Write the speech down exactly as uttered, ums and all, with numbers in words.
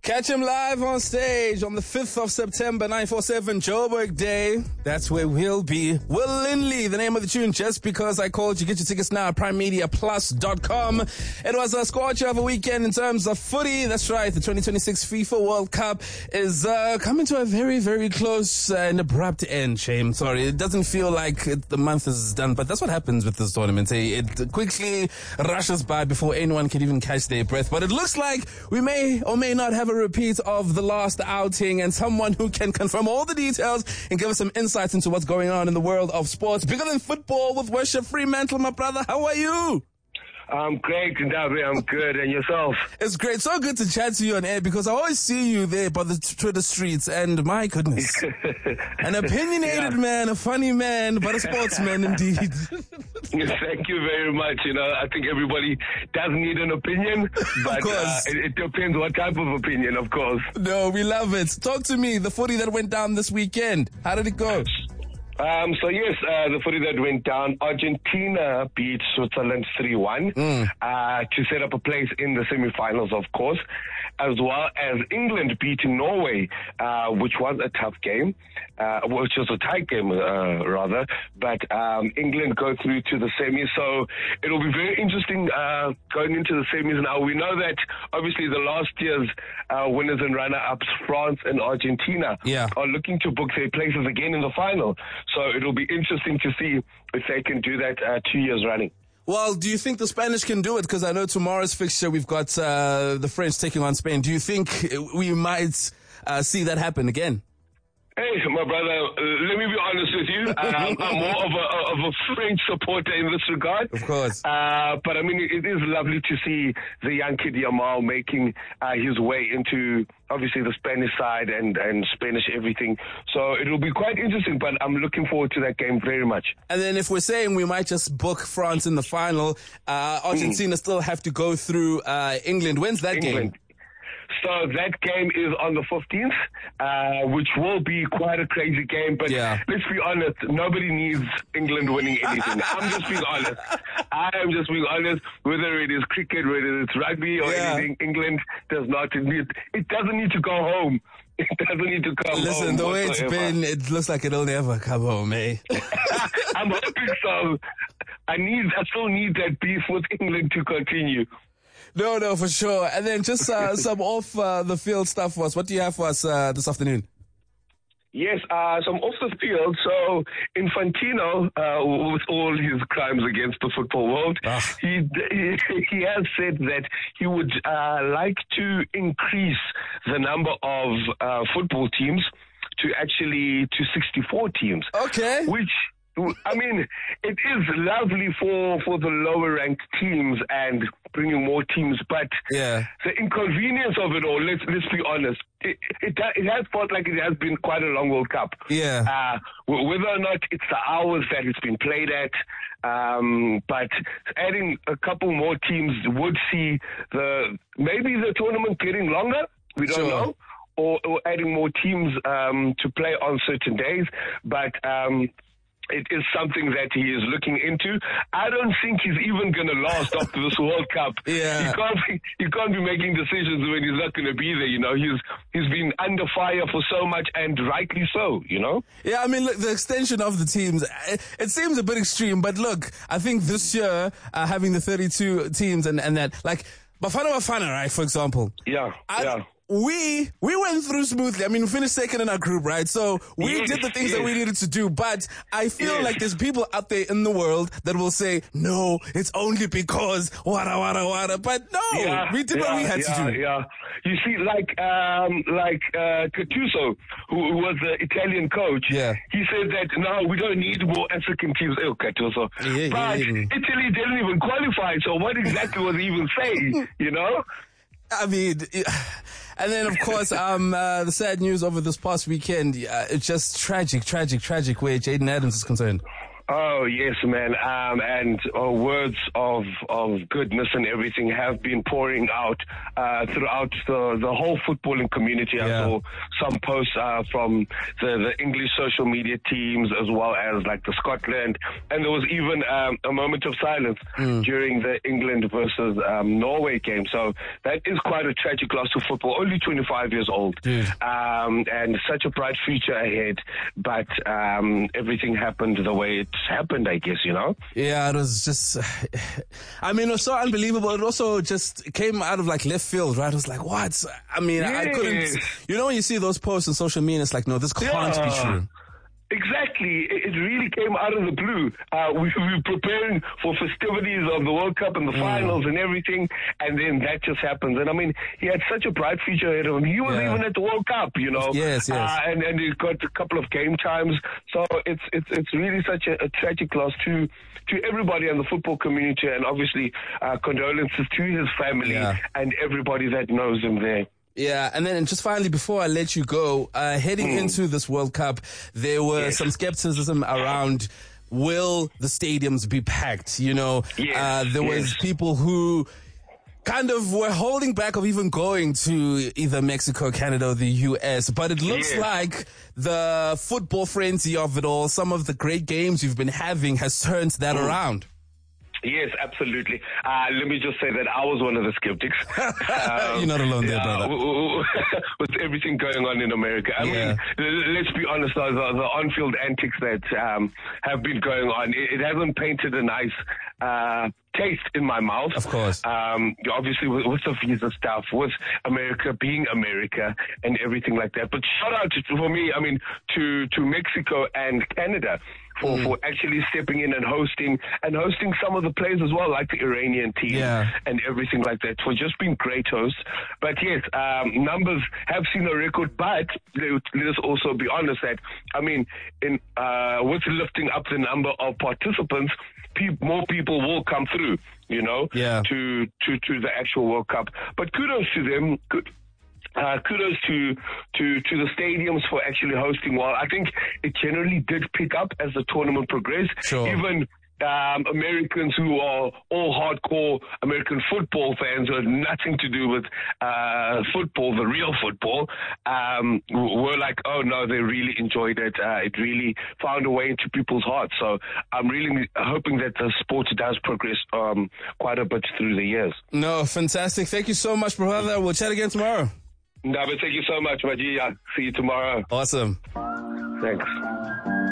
Catch him live on stage on the fifth of September, nine forty-seven, Joburg Day. That's where we'll be. Will Lindley, the name of the tune, Just Because I Called You. Get your tickets now at prime media plus dot com. It was a scorcher of a weekend in terms of footy. That's right, the twenty twenty-six FIFA World Cup is uh, coming to a very, very close uh, and abrupt end, Shame. Sorry, it doesn't feel like it, the month is done, but that's what happens with this tournament. It quickly rushes by before anyone can even catch their breath. But it looks like we may or may not have a repeat of the last outing, and someone who can confirm all the details and give us some insights into what's going on in the world of sports. Bigger than football with Worship Fremantle, my brother. How are you? I'm great, Ndabe. I'm good. And yourself? It's great. So good to chat to you on air because I always see you there by the Twitter streets, and my goodness. An opinionated yeah. man, a funny man, but a sportsman indeed. Thank you very much. You know, I think everybody does need an opinion, but uh, it, it depends what type of opinion, of course. No, we love it. Talk to me. The footy that went down this weekend. How did it go? Um, so yes, uh, the footy that went down, Argentina beat Switzerland three one, mm. uh, to set up a place in the semi-finals, of course, as well as England beat Norway, uh, which was a tough game, uh, which was a tight game, uh, rather, but, um, England go through to the semis, so it'll be very interesting, uh, going into the semis now. We know that, obviously, the last year's, uh, winners and runner-ups, France and Argentina, yeah. are looking to book their places again in the final. So it'll be interesting to see if they can do that uh, two years running. Well, do you think the Spanish can do it? Because I know tomorrow's fixture, we've got uh, the French taking on Spain. Do you think we might uh, see that happen again? Hey, my brother, uh, let me be honest with you. Um, I'm more of a, of a French supporter in this regard. Of course. Uh, but I mean, it is lovely to see the young kid Yamal making uh, his way into, obviously, the Spanish side and, and Spanish everything. So it'll be quite interesting, but I'm looking forward to that game very much. And then if we're saying we might just book France in the final, uh, Argentina mm. still have to go through uh, England. When's that England. game? So that game is on the fifteenth, uh, which will be quite a crazy game. But yeah. let's be honest, nobody needs England winning anything. I'm just being honest. I am just being honest. Whether it is cricket, whether it's rugby or yeah. anything, England does not need, it doesn't need to go home. It doesn't need to come Listen, home. Listen, the way whatsoever. it's been, it looks like it'll never come home, eh? I'm hoping so. I need, I still need that beef with England to continue. No, no, for sure. And then just uh, some off uh, the field stuff for us. What do you have for us uh, this afternoon? Yes, uh, some off the field. So Infantino, uh, with all his crimes against the football world, ah. he, he he has said that he would uh, like to increase the number of uh, football teams to actually to sixty-four teams. Okay. Which, I mean, it is lovely for, for the lower ranked teams and bringing more teams, but yeah. the inconvenience of it all, let's, let's be honest, it, it, it has felt like it has been quite a long World Cup. Yeah. Uh, whether or not it's the hours that it's been played at, um, but adding a couple more teams would see the, maybe the tournament getting longer. We don't sure. know. Or, or adding more teams, um, to play on certain days, but, um, it is something that he is looking into. I don't think he's even going to last after this World Cup. Yeah. He can't be, he can't be making decisions when he's not going to be there, you know. He's he's been under fire for so much, and rightly so, you know. Yeah, I mean, look, the extension of the teams, it, it seems a bit extreme, but look, I think this year, uh, having the thirty-two teams and, and that, like, Bafana Bafana, right, for example. Yeah, I, yeah. We we went through smoothly. I mean, we finished second in our group, right? So we yes, did the things yes. that we needed to do. But I feel yes. like there's people out there in the world that will say, no, it's only because wada, wada, wada. But no, yeah, we did yeah, what we had yeah, to do. Yeah, you see, like um, like uh, Gattuso, who, who was the Italian coach, yeah. he said that, no, we don't need more African teams. Oh, Gattuso. Yeah, but yeah, yeah. Italy didn't even qualify, so what exactly was he even saying, you know? I mean, and then of course, um, uh, the sad news over this past weekend, uh, it's just tragic, tragic, tragic where Jaden Adams is concerned. Oh, yes, man. Um, and uh, words of of goodness and everything have been pouring out uh, throughout the, the whole footballing community. I Yeah. saw some posts uh, from the, the English social media teams as well as like the Scotland. And there was even um, a moment of silence mm. during the England versus um, Norway game. So that is quite a tragic loss to football. Only twenty-five years old. Um, and such a bright future ahead. But um, everything happened the way it happened, I guess, you know? Yeah, it was just, I mean, it was so unbelievable. It also just came out of like left field, right? It was like, what? I mean, yes. I couldn't, you know, when you see those posts on social media, it's like, no, this can't yeah. be true. Exactly. It really came out of the blue. Uh, we, we were preparing for festivities of the World Cup and the mm. finals and everything, and then that just happens. And I mean, he had such a bright future ahead of him. He was yeah. even at the World Cup, you know. Yes, yes. Uh, and, and he got a couple of game times. So it's it's it's really such a, a tragic loss to to everybody in the football community, and obviously uh, condolences to his family yeah. and everybody that knows him there. Yeah, and then just finally, before I let you go, uh, heading mm. into this World Cup, there were yes. some skepticism around, will the stadiums be packed? You know, yes. uh, there was yes. people who kind of were holding back of even going to either Mexico, Canada, or the U S. But it looks yes. like the football frenzy of it all, some of the great games you've been having, has turned that mm. around. Yes, absolutely. Uh, let me just say that I was one of the skeptics. Um, You're not alone there, brother. Uh, with everything going on in America. I yeah. mean, let's be honest, though, the, the on-field antics that um, have been going on, it, it hasn't painted a nice uh, taste in my mouth. Of course. Um, obviously, with, with the visa stuff, with America being America and everything like that. But shout out to, for me, I mean, to, to Mexico and Canada. For, mm. for actually stepping in and hosting and hosting some of the players as well, like the Iranian team yeah. and everything like that, for just being great hosts. But yes, um, numbers have seen a record, but let, let us also be honest that, I mean, in uh, with lifting up the number of participants, pe- more people will come through, you know, yeah. to, to, to the actual World Cup. But kudos to them. Good. Uh, kudos to, to, to the stadiums for actually hosting well. I think it generally did pick up as the tournament progressed. Sure. Even um, Americans who are all hardcore American football fans who had nothing to do with uh, football, the real football, um, were like, oh no, they really enjoyed it. Uh, it really found a way into people's hearts. So I'm really hoping that the sport does progress um, quite a bit through the years. No, fantastic. Thank you so much, brother. We'll chat again tomorrow. No, but thank you so much, Maji. I'll see you tomorrow. Awesome. Thanks.